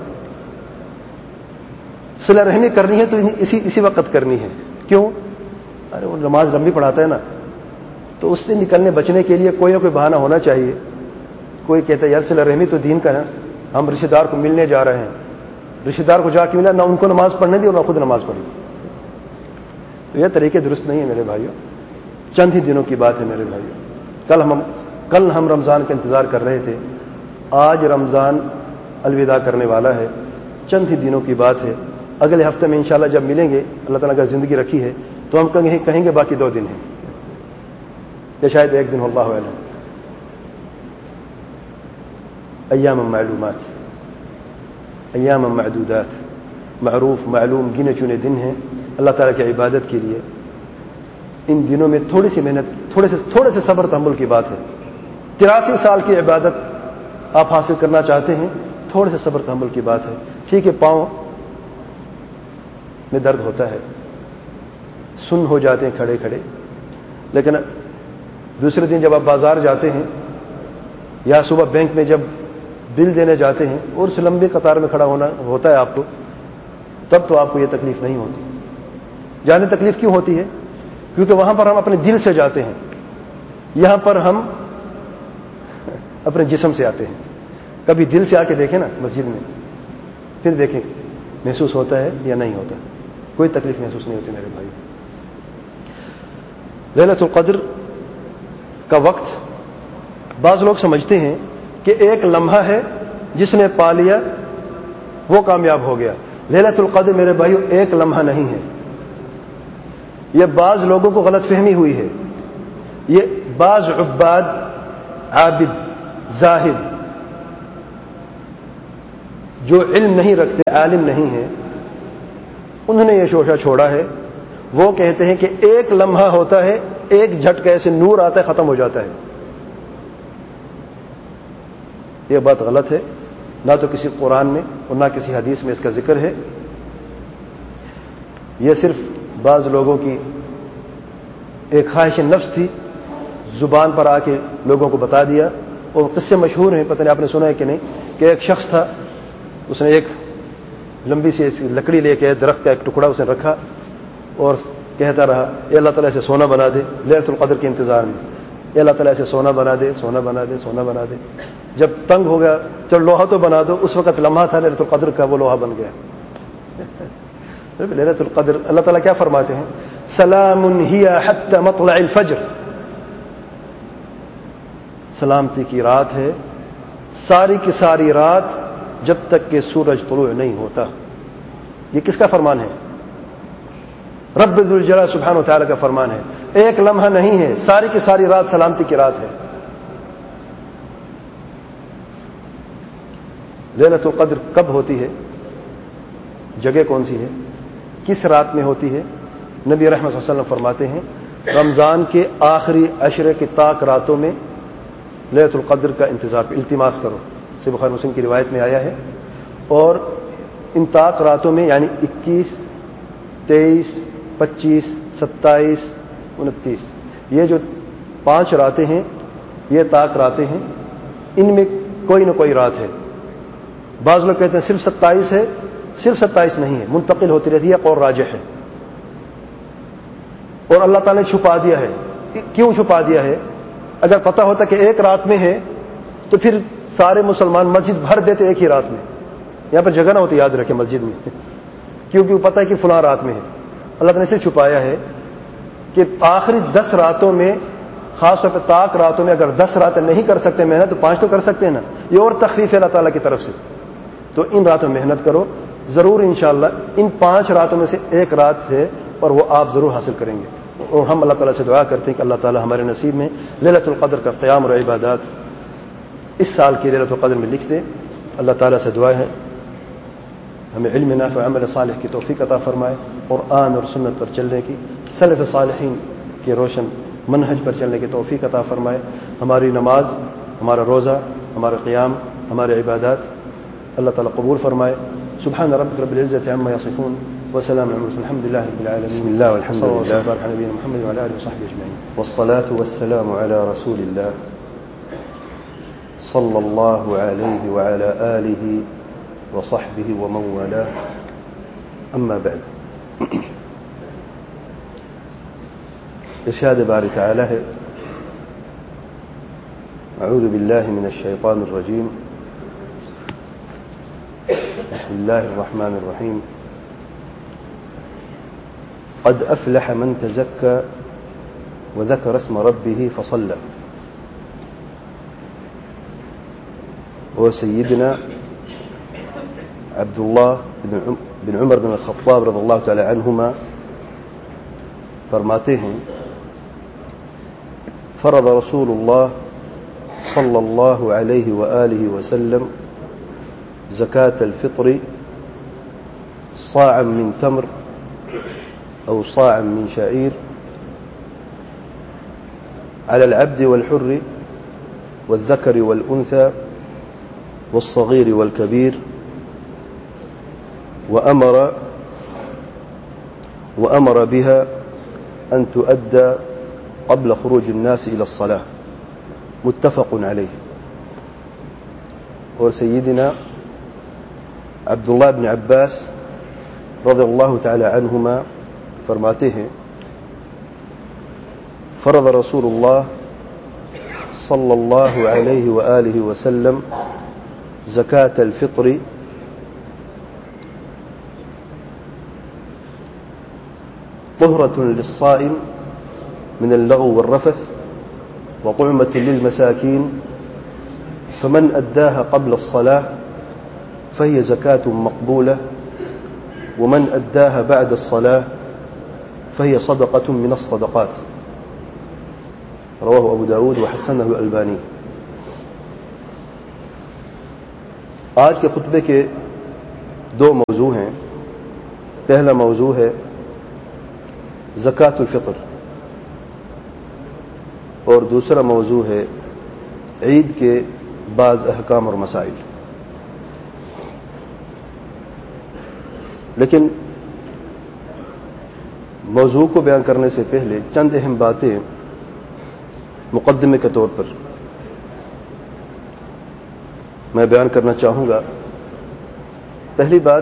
صلہ رحمی کرنی ہے تو اسی وقت کرنی ہے۔ کیوں؟ ارے وہ نماز لمبی پڑھاتا ہے نا، تو اس سے نکلنے بچنے کے لیے کوئی نہ کوئی بہانہ ہونا چاہیے۔ کوئی کہتا ہے یار صلہ رحمی تو دین کا ہے، ہم رشتہ دار کو ملنے جا رہے ہیں، رشتہ دار کو جا کے ملا، نہ ان کو نماز پڑھنے دی اور نہ خود نماز پڑھی۔ تو یہ طریقے درست نہیں ہے میرے بھائیوں، چند ہی دنوں کی بات ہے میرے بھائیوں۔ کل ہم رمضان کا انتظار کر رہے تھے، آج رمضان الوداع کرنے والا ہے، چند ہی دنوں کی بات ہے۔ اگلے ہفتے میں انشاءاللہ جب ملیں گے، اللہ تعالیٰ کا زندگی رکھی ہے تو ہم کہیں گے باقی 2 دن ہیں یا شاید 1 دن، اللہ اعلم۔ ایام معلومات، ایام معدودات، معروف معلوم گنے چنے دن ہیں اللہ تعالیٰ کی عبادت کے لیے۔ ان دنوں میں تھوڑی سی محنت، تھوڑے سے صبر تحمل کی بات ہے۔ 83 سال کی عبادت آپ حاصل کرنا چاہتے ہیں، تھوڑے سے صبر تحمل کی بات ہے۔ ٹھیک ہے، پاؤں میں درد ہوتا ہے، سن ہو جاتے ہیں کھڑے کھڑے، لیکن دوسرے دن جب آپ بازار جاتے ہیں یا صبح بینک میں جب بل دینے جاتے ہیں اور اس لمبی قطار میں کھڑا ہونا ہوتا ہے آپ کو، تب تو آپ کو یہ تکلیف نہیں ہوتی. جانے تکلیف کیوں ہوتی ہے؟ کیونکہ وہاں پر ہم اپنے دل سے جاتے ہیں، یہاں پر ہم اپنے جسم سے آتے ہیں. کبھی دل سے آ کے دیکھیں نا مسجد میں، پھر دیکھیں محسوس ہوتا ہے یا نہیں ہوتا. کوئی تکلیف محسوس نہیں ہوتی میرے بھائی. لیلۃ القدر کا وقت بعض لوگ سمجھتے ہیں کہ ایک لمحہ ہے، جس نے پا لیا وہ کامیاب ہو گیا. لیلۃ القدر میرے بھائیو ایک لمحہ نہیں ہے. یہ بعض لوگوں کو غلط فہمی ہوئی ہے. یہ بعض عباد، عابد، زاہد جو علم نہیں رکھتے، عالم نہیں ہیں، انہوں نے یہ شوشہ چھوڑا ہے. وہ کہتے ہیں کہ ایک لمحہ ہوتا ہے، ایک جھٹکے سے نور آتا ہے، ختم ہو جاتا ہے. یہ بات غلط ہے. نہ تو کسی قرآن میں اور نہ کسی حدیث میں اس کا ذکر ہے. یہ صرف بعض لوگوں کی ایک خواہش نفس تھی، زبان پر آ کے لوگوں کو بتا دیا. اور قصے مشہور ہیں، پتہ نہیں آپ نے سنا ہے کہ نہیں، کہ ایک شخص تھا، اس نے ایک لمبی سی لکڑی لے کے درخت کا ایک ٹکڑا اس نے رکھا اور کہتا رہا اے اللہ تعالیٰ سے سونا بنا دے، لیلۃ القدر کے انتظار میں. اے اللہ تعالیٰ سے سونا بنا دے، سونا بنا دے، سونا بنا دے. جب تنگ ہو گیا چل لوہا تو بنا دو. اس وقت لمحہ تھا لیلۃ القدر کا، وہ لوہا بن گیا. لیلۃ القدر اللہ تعالیٰ کیا فرماتے ہیں؟ سلام ہی حتی مطلع الفجر. سلامتی کی رات ہے، ساری کی ساری رات جب تک کہ سورج طلوع نہیں ہوتا. یہ کس کا فرمان ہے؟ رب ذوالجلال سبحانہ وتعالی کا فرمان ہے. ایک لمحہ نہیں ہے، ساری کی ساری رات سلامتی کی رات ہے. لیلۃ القدر کب ہوتی ہے؟ جگہ کون سی ہے؟ کس رات میں ہوتی ہے؟ نبی رحمت صلی اللہ علیہ وسلم فرماتے ہیں رمضان کے آخری عشرے کی طاق راتوں میں لیلۃ القدر کا انتظار التماس کرو. سے بخاری مسلم کی روایت میں آیا ہے. اور ان طاق راتوں میں یعنی 21، 23، 25، 27، 29 یہ جو 5 راتیں ہیں، یہ طاق راتیں ہیں. ان میں کوئی نہ کوئی رات ہے. بعض لوگ کہتے ہیں صرف 27 ہے. صرف 27 نہیں ہے، منتقل ہوتی رہتی ہے. قول راجح ہے. اور اللہ تعالیٰ نے چھپا دیا ہے. کیوں چھپا دیا ہے؟ اگر پتہ ہوتا کہ ایک رات میں ہے تو پھر سارے مسلمان مسجد بھر دیتے ایک ہی رات میں. یہاں پر جگہ نہ ہوتی، یاد رکھیں مسجد میں، کیونکہ وہ پتہ ہے کہ فلاں رات میں ہے. اللہ تعالیٰ نے اسے چھپایا ہے کہ آخری 10 راتوں میں، خاص طور پہ طاق راتوں میں اگر 10 راتیں نہیں کر سکتے محنت تو 5 تو کر سکتے ہیں نا. یہ اور تخفیف ہے اللہ تعالیٰ کی طرف سے. تو ان راتوں میں محنت کرو ضرور. انشاءاللہ ان 5 راتوں میں سے ایک رات ہے اور وہ آپ ضرور حاصل کریں گے. اور ہم اللہ تعالیٰ سے دعا کرتے ہیں کہ اللہ تعالیٰ ہمارے نصیب میں لیلۃ القدر کا قیام اور عبادات اس سال کی لیلۃ القدر میں لکھ دے. اللہ تعالیٰ سے دعا ہے ہمیں علم نافع و عمل صالح کی توفیق عطا فرمائے، قرآن اور سنت پر چلنے کی، سلف صالحین کے روشن منہج پر چلنے کی توفیق عطا فرمائے. ہماری نماز، ہمارا روزہ، ہمارا قیام، ہمارے عبادات اللہ تعالیٰ قبول فرمائے. سبحان ربک رب العزة عما يصفون وسلام على المرسلين الحمد لله رب العالمين. بسم الله والحمد لله وبارك على نبينا محمد وعلى اله وصحبه اجمعين. والصلاة والسلام على رسول الله صلى الله عليه وعلى آله وصحبه ومن والاه. أما بعد. ارشاد باری تعالی ہے اعوذ بالله من الشيطان الرجيم بسم الله الرحمن الرحيم قد أفلح من تزكى وذكر اسم ربه فصلى. وسيدنا عبد الله بن عمر بن الخطاب رضی اللہ تعالی عنہما فرماتے ہیں فرض رسول اللہ صلی اللہ علیہ وآلہ وسلم زكاة الفطر صاعا من تمر أو صاعا من شعير على العبد والحر والذكر والأنثى والصغير والكبير وأمر بها أن تؤدى قبل خروج الناس إلى الصلاة. متفق عليه. اور سیدنا عبداللہ بن عباس رضی اللہ تعالی عنہما فرماتے ہیں فرض رسول اللہ صلی اللہ علیہ وآلہ وسلم زکاة الفطر طہرة للصائم من اللغو والرفث وطعمة للمساكين فمن أداها قبل الصلاة فهي زكاة مقبولة ومن أداها بعد الصلاة فهي صدقة من الصدقات رواه أبو داود وحسنه الألباني. آج کے خطبے کے دو موضوع ہیں. پہلا موضوع ہے زکوٰۃ الفطر اور دوسرا موضوع ہے عید کے بعض احکام اور مسائل. لیکن موضوع کو بیان کرنے سے پہلے چند اہم باتیں مقدمے کے طور پر میں بیان کرنا چاہوں گا. پہلی بات،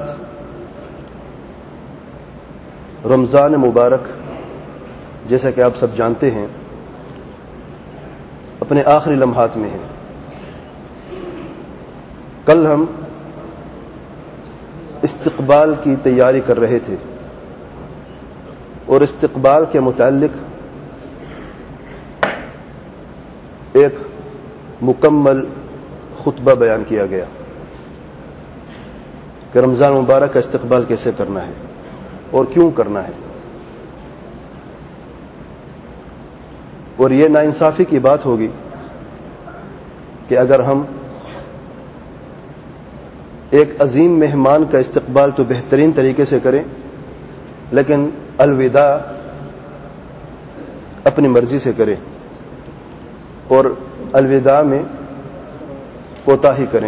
رمضان مبارک جیسا کہ آپ سب جانتے ہیں اپنے آخری لمحات میں ہے. کل ہم استقبال کی تیاری کر رہے تھے اور استقبال کے متعلق ایک مکمل خطبہ بیان کیا گیا کہ رمضان مبارک کا استقبال کیسے کرنا ہے اور کیوں کرنا ہے. اور یہ ناانصافی کی بات ہوگی کہ اگر ہم ایک عظیم مہمان کا استقبال تو بہترین طریقے سے کریں لیکن الوداع اپنی مرضی سے کریں اور الوداع میں کوتاہی کریں.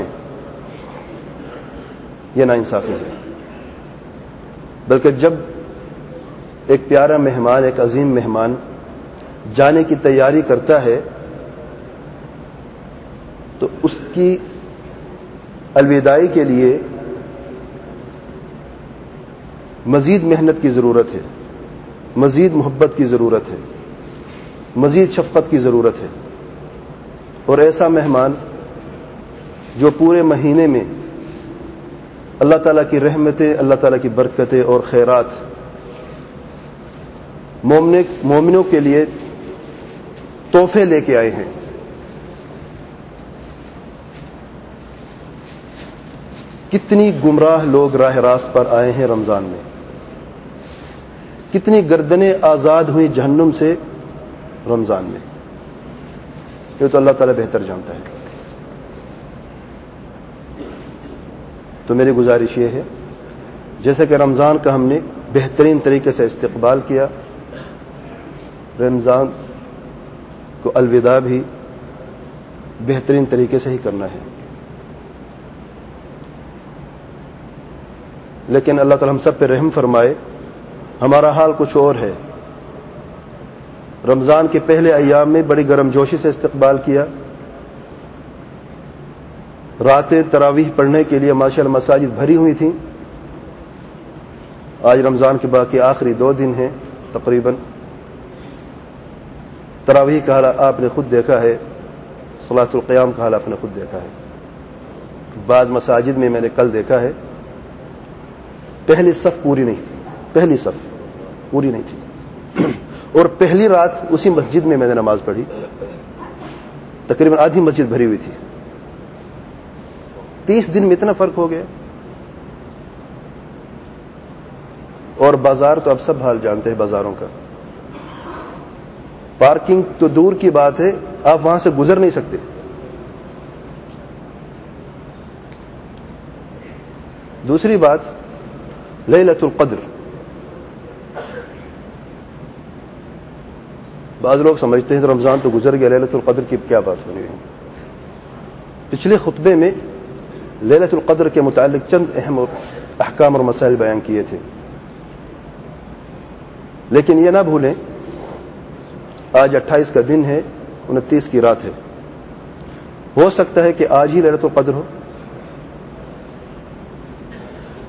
یہ ناانصافی ہے. بلکہ جب ایک پیارا مہمان، ایک عظیم مہمان جانے کی تیاری کرتا ہے تو اس کی الوداعی کے لیے مزید محنت کی ضرورت ہے، مزید محبت کی ضرورت ہے، مزید شفقت کی ضرورت ہے. اور ایسا مہمان جو پورے مہینے میں اللہ تعالیٰ کی رحمتیں، اللہ تعالیٰ کی برکتیں اور خیرات مومنوں کے لیے تحفے لے کے آئے ہیں. کتنی گمراہ لوگ راہ راست پر آئے ہیں رمضان میں، کتنی گردنیں آزاد ہوئی جہنم سے رمضان میں. یہ تو اللہ تعالیٰ بہتر جانتا ہے. تو میری گزارش یہ ہے جیسے کہ رمضان کا ہم نے بہترین طریقے سے استقبال کیا، رمضان کو الوداع بھی بہترین طریقے سے ہی کرنا ہے. لیکن اللہ تعالیٰ ہم سب پہ رحم فرمائے، ہمارا حال کچھ اور ہے. رمضان کے پہلے ایام میں بڑی گرم جوشی سے استقبال کیا، راتیں تراویح پڑھنے کے لیے ماشاءاللہ مساجد بھری ہوئی تھیں. آج رمضان کے باقی آخری 2 دن ہیں تقریباً. تراویح کا حال آپ نے خود دیکھا ہے، صلاۃ القیام کا حال آپ نے خود دیکھا ہے. بعض مساجد میں نے کل دیکھا ہے پہلی صف پوری نہیں تھی، پہلی صف پوری نہیں تھی. اور پہلی رات اسی مسجد میں نے نماز پڑھی، تقریباً آدھی مسجد بھری ہوئی تھی. 30 دن میں اتنا فرق ہو گیا. اور بازار تو اب سب حال جانتے ہیں بازاروں کا. پارکنگ تو دور کی بات ہے، آپ وہاں سے گزر نہیں سکتے. دوسری بات، لیلۃ القدر. بعض لوگ سمجھتے ہیں تو رمضان تو گزر گیا، لیلۃ القدر کی کیا بات ہونی ہے. پچھلے خطبے میں لیلۃ القدر کے متعلق چند اہم احکام اور مسائل بیان کیے تھے. لیکن یہ نہ بھولیں آج 28 کا دن ہے، 29 کی رات ہے. ہو سکتا ہے کہ آج ہی لیلۃ القدر ہو،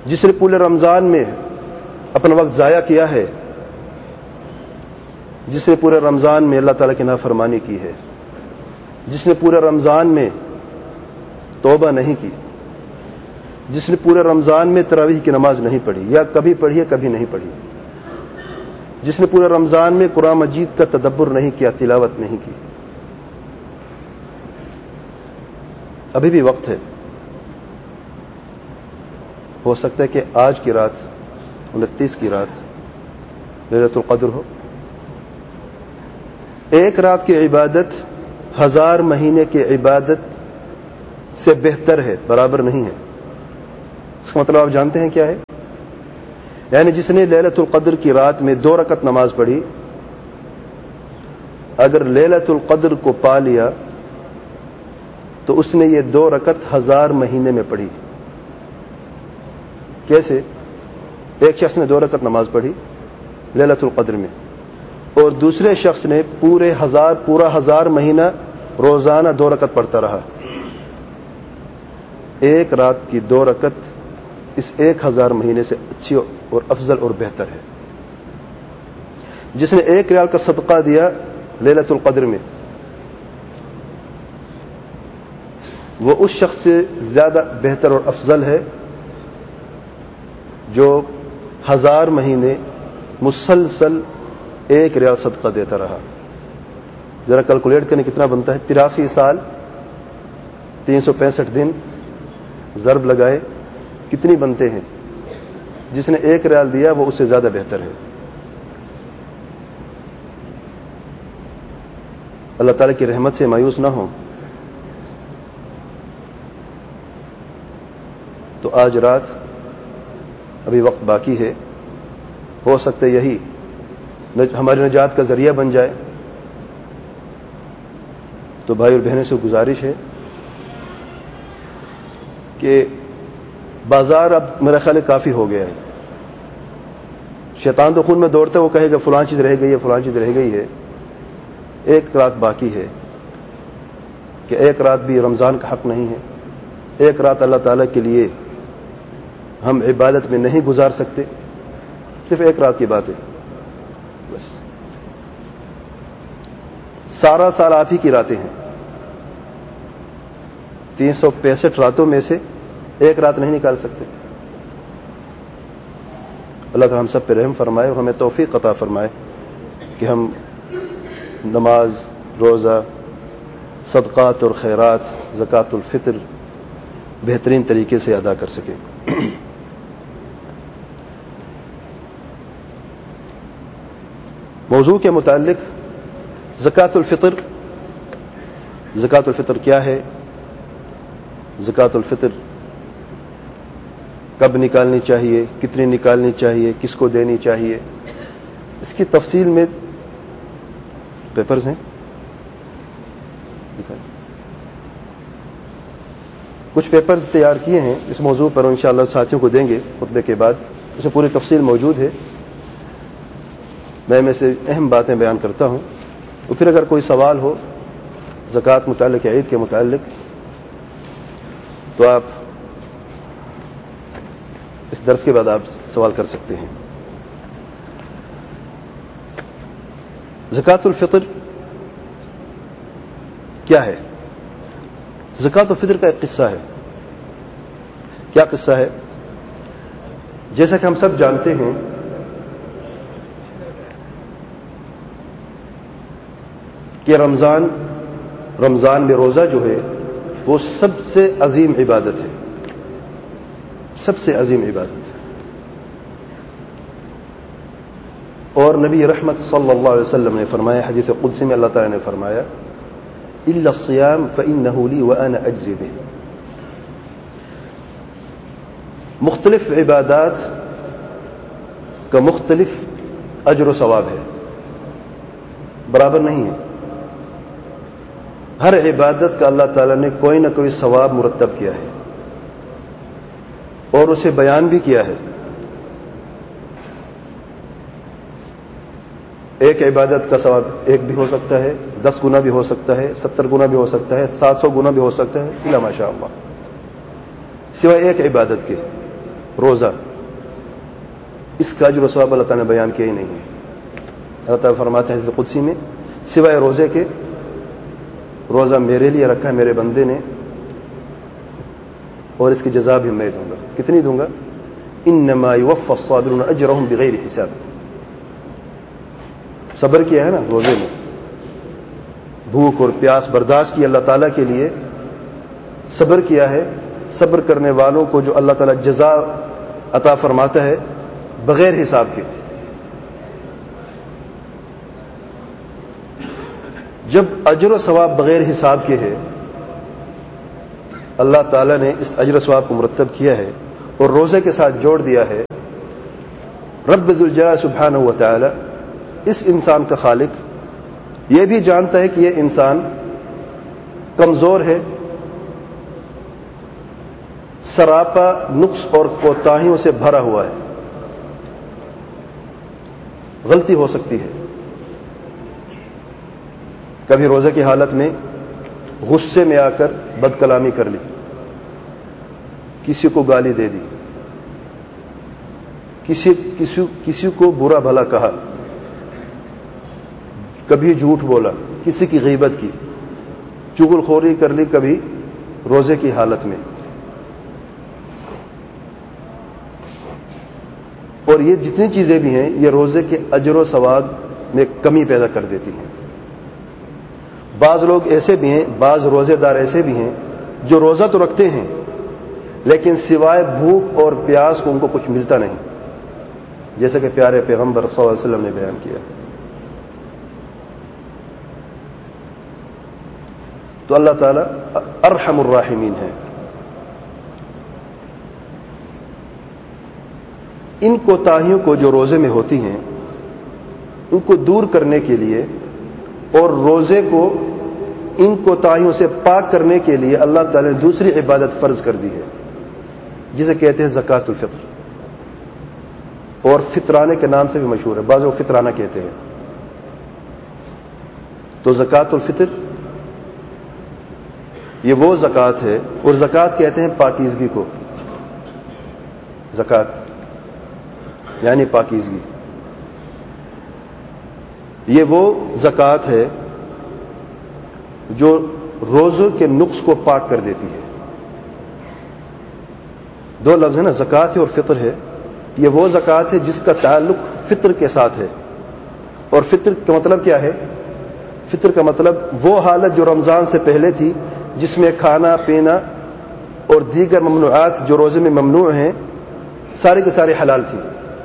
جس نے پورے رمضان میں اپنا وقت ضائع کیا ہے، جس نے پورے رمضان میں اللہ تعالیٰ کی نافرمانی کی ہے، جس نے پورے رمضان میں توبہ نہیں کی، جس نے پورے رمضان میں تراویح کی نماز نہیں پڑھی یا کبھی پڑھی ہے کبھی نہیں پڑھی، جس نے پورے رمضان میں قرآن مجید کا تدبر نہیں کیا، تلاوت نہیں کی، ابھی بھی وقت ہے. ہو سکتا ہے کہ آج کی رات 29 کی رات لیلۃ القدر ہو. ایک رات کی عبادت 1000 مہینے کی عبادت سے بہتر ہے، برابر نہیں ہے. اس کا مطلب آپ جانتے ہیں کیا ہے؟ یعنی جس نے لیلۃ القدر کی رات میں 2 رکعت نماز پڑھی، اگر لیلۃ القدر کو پا لیا تو اس نے یہ 2 رکعت 1000 مہینے میں پڑھی. کیسے؟ ایک شخص نے 2 رکعت نماز پڑھی لیلۃ القدر میں، اور دوسرے شخص نے پورا 1000 مہینہ روزانہ 2 رکعت پڑھتا رہا. ایک رات کی 2 رکعت اس 1000 مہینے سے اچھی اور افضل اور بہتر ہے. جس نے 1 ریال کا صدقہ دیا لیلۃ القدر میں، وہ اس شخص سے زیادہ بہتر اور افضل ہے جو 1000 مہینے مسلسل 1 ریال صدقہ دیتا رہا. ذرا کیلکولیٹ کرنے کتنا بنتا ہے؟ 83 سال 365 دن ضرب لگائے کتنی بنتے ہیں؟ جس نے 1 ریال دیا وہ اس سے زیادہ بہتر ہے. اللہ تعالی کی رحمت سے مایوس نہ ہو. تو آج رات ابھی وقت باقی ہے، ہو سکتا ہے یہی ہماری نجات کا ذریعہ بن جائے. تو بھائی اور بہنوں سے گزارش ہے کہ بازار اب میرا خیال کافی ہو گیا ہے. شیطان تو خون میں دوڑتا ہے، وہ کہے گا فلاں چیز رہ گئی ہے، فلاں چیز رہ گئی ہے. ایک رات باقی ہے کہ ایک رات بھی رمضان کا حق نہیں ہے. ایک رات اللہ تعالیٰ کے لیے ہم عبادت میں نہیں گزار سکتے. صرف ایک رات کی بات ہے بس. سارا سال آپ ہی کی راتیں ہیں. 365 راتوں میں سے ایک رات نہیں نکال سکتے. اللہ تعالیٰ ہم سب پہ رحم فرمائے اور ہمیں توفیق عطا فرمائے کہ ہم نماز، روزہ، صدقات اور خیرات، زکوٰۃ الفطر بہترین طریقے سے ادا کر سکیں. موضوع کے متعلق زکوٰۃ الفطر. زکوٰۃ الفطر کیا ہے؟ زکوٰۃ الفطر کب نکالنی چاہیے، کتنی نکالنی چاہیے، کس کو دینی چاہیے، اس کی تفصیل میں پیپرز ہیں، کچھ پیپرز تیار کیے ہیں اس موضوع پر، انشاءاللہ ساتھیوں کو دیں گے خطبے کے بعد. اس میں پوری تفصیل موجود ہے. میں سے اہم باتیں بیان کرتا ہوں. تو پھر اگر کوئی سوال ہو زکوٰۃ متعلق یا عید کے متعلق تو آپ اس درس کے بعد آپ سوال کر سکتے ہیں. زکوٰۃ الفطر کیا ہے؟ زکوٰۃ الفطر کا ایک قصہ ہے. کیا قصہ ہے؟ جیسا کہ ہم سب جانتے ہیں کہ رمضان میں روزہ جو ہے وہ سب سے عظیم عبادت ہے. سب سے عظیم عبادت ہے. اور نبی رحمت صلی اللہ علیہ وسلم نے فرمایا، حدیث قدسی میں اللہ تعالی نے فرمایا الا الصيام فانه لي وانا اجزي به. مختلف عبادات کا مختلف اجر و ثواب ہے، برابر نہیں ہے. ہر عبادت کا اللہ تعالیٰ نے کوئی نہ کوئی ثواب مرتب کیا ہے اور اسے بیان بھی کیا ہے. ایک عبادت کا ثواب 1 بھی ہو سکتا ہے، 10 گنا بھی ہو سکتا ہے، 70 گنا بھی ہو سکتا ہے، 700 گنا بھی ہو سکتا ہے، الا ماشاء اللہ، سوائے ایک عبادت کے روزہ، اس کا اجر و ثواب اللہ تعالیٰ نے بیان کیا ہی نہیں ہے. اللہ تعالیٰ فرماتے ہیں حدیث قدسی میں سوائے روزے کے، روزہ میرے لیے رکھا ہے میرے بندے نے، اور اس کی جزا بھی میں دوں گا. کتنی دوں گا؟ انما یوفی الصابرون اجرهم بغیر حساب. صبر کیا ہے نا روزے میں، بھوک اور پیاس برداشت کی اللہ تعالیٰ کے لیے، صبر کیا ہے، صبر کرنے والوں کو جو اللہ تعالیٰ جزا عطا فرماتا ہے بغیر حساب کے. جب اجر و ثواب بغیر حساب کے ہے، اللہ تعالیٰ نے اس اجر و ثواب کو مرتب کیا ہے اور روزے کے ساتھ جوڑ دیا ہے. رب ذوالجلال سبحانہ و تعالی اس انسان کا خالق یہ بھی جانتا ہے کہ یہ انسان کمزور ہے، سراپا نقص اور کوتاہیوں سے بھرا ہوا ہے، غلطی ہو سکتی ہے. کبھی روزے کی حالت میں غصے میں آ کر بد کلامی کر لی، کسی کو گالی دے دی، کسی کو برا بھلا کہا، کبھی جھوٹ بولا، کسی کی غیبت کی، چغل خوری کر لی کبھی روزے کی حالت میں. اور یہ جتنی چیزیں بھی ہیں یہ روزے کے اجر و ثواب میں کمی پیدا کر دیتی ہیں. بعض لوگ ایسے بھی ہیں، بعض روزے دار ایسے بھی ہیں جو روزہ تو رکھتے ہیں لیکن سوائے بھوک اور پیاس کو ان کو کچھ ملتا نہیں، جیسا کہ پیارے پیغمبر صلی اللہ علیہ وسلم نے بیان کیا. تو اللہ تعالیٰ ارحم الراحمین ہے. ان کوتاہیوں کو جو روزے میں ہوتی ہیں ان کو دور کرنے کے لیے اور روزے کو ان کوتاہیوں سے پاک کرنے کے لیے اللہ تعالی نے دوسری عبادت فرض کر دی ہے جسے کہتے ہیں زکوٰۃ الفطر، اور فطرانے کے نام سے بھی مشہور ہے، بعض لوگ فطرانہ کہتے ہیں. تو زکوٰۃ الفطر یہ وہ زکوٰۃ ہے، اور زکوٰۃ کہتے ہیں پاکیزگی کو، زکوٰۃ یعنی پاکیزگی. یہ وہ زکوٰۃ ہے جو روزوں کے نقص کو پاک کر دیتی ہے. دو لفظ ہے نا، زکوٰۃ ہے اور فطر ہے. یہ وہ زکوٰۃ ہے جس کا تعلق فطر کے ساتھ ہے. اور فطر کا مطلب کیا ہے؟ فطر کا مطلب وہ حالت جو رمضان سے پہلے تھی جس میں کھانا پینا اور دیگر ممنوعات جو روزے میں ممنوع ہیں سارے کے سارے حلال تھی.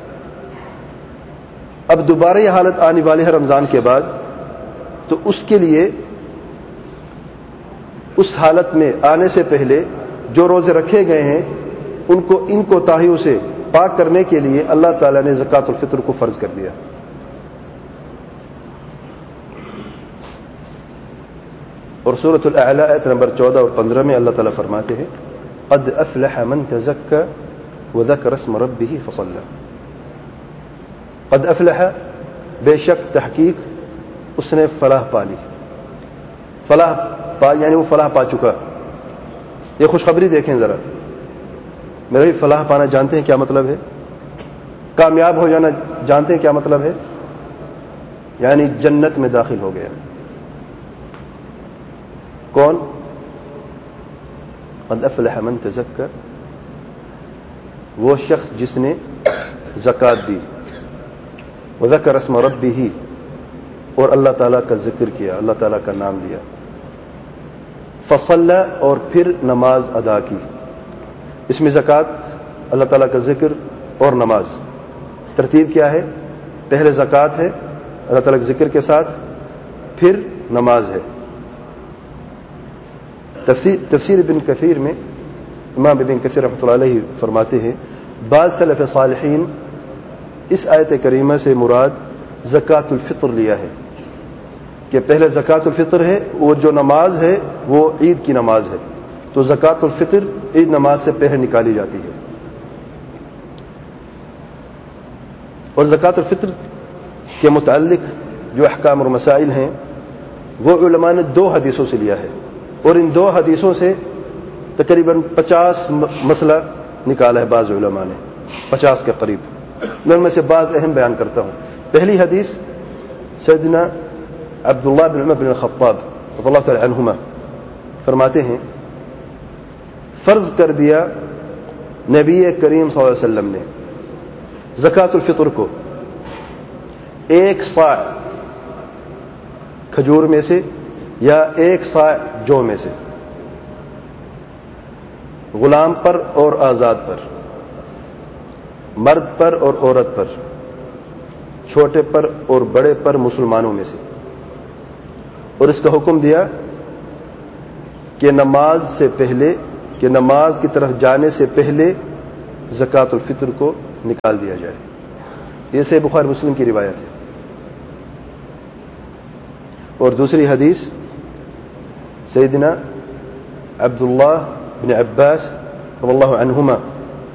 اب دوبارہ یہ حالت آنے والی ہے رمضان کے بعد، تو اس کے لیے اس حالت میں آنے سے پہلے جو روزے رکھے گئے ہیں ان کو ان کوتاہیوں سے پاک کرنے کے لیے اللہ تعالیٰ نے زکوٰۃ الفطر کو فرض کر دیا. اور سورۃ الاعلی آیت نمبر 14 اور 15 میں اللہ تعالیٰ فرماتے ہیں قد افلح من تزکى وذکر اسم ربہ فصلی. قد افلح بے شک تحقیق اس نے فلاح پا لی. فلاح پا یعنی وہ فلاح پا چکا. یہ خوشخبری دیکھیں ذرا. میرے بھی فلاح پانا جانتے ہیں کیا مطلب ہے؟ کامیاب ہو جانا جانتے ہیں کیا مطلب ہے؟ یعنی جنت میں داخل ہو گیا. کون؟ قد افلح من تزکى، وہ شخص جس نے زکوٰۃ دی، وذکر اسم ربہ، اور اللہ تعالیٰ کا ذکر کیا، اللہ تعالیٰ کا نام لیا. فصلی، اور پھر نماز ادا کی. اس میں زکوٰۃ، اللہ تعالیٰ کا ذکر اور نماز، ترتیب کیا ہے؟ پہلے زکوٰۃ ہے اللہ تعالیٰ کے ذکر کے ساتھ، پھر نماز ہے. تفسیر ابن کثیر میں امام ابن کثیر رحمۃ اللہ علیہ فرماتے ہیں بعض سلف صالحین اس آیت کریمہ سے مراد زکوٰۃ الفطر لیا ہے کہ پہلے زکوٰۃ الفطر ہے، اور جو نماز ہے وہ عید کی نماز ہے، تو زکوٰۃ الفطر عید نماز سے پہلے نکالی جاتی ہے. اور زکوٰۃ الفطر کے متعلق جو احکام اور مسائل ہیں وہ علماء نے 2 حدیثوں سے لیا ہے، اور ان 2 حدیثوں سے تقریباً 50 مسئلہ نکالا ہے بعض علماء نے، 50 کے قریب. میں ان میں سے بعض اہم بیان کرتا ہوں. پہلی حدیث سیدنا عبداللہ بن عمر بن الخطاب رضی اللہ تعالی عنہما فرماتے ہیں فرض کر دیا نبی کریم صلی اللہ علیہ وسلم نے زکوٰۃ الفطر کو 1 صاع کھجور میں سے یا 1 صاع جو میں سے، غلام پر اور آزاد پر، مرد پر اور عورت پر، چھوٹے پر اور بڑے پر مسلمانوں میں سے. اور اس کا حکم دیا کہ نماز سے پہلے، کہ نماز کی طرف جانے سے پہلے زکوٰۃ الفطر کو نکال دیا جائے. یہ صحیح بخاری مسلم کی روایت ہے. اور دوسری حدیث سیدنا عبداللہ بن عباس رضی اللہ عنہما